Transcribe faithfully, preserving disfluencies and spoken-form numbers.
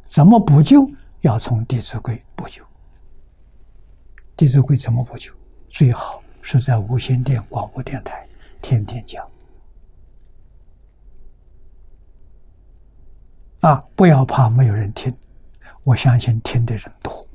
怎么补救？要从《弟子规》补救。《弟子规》怎么补救？最好是在无线电广播电台天天讲。啊，不要怕没有人听，我相信听的人多。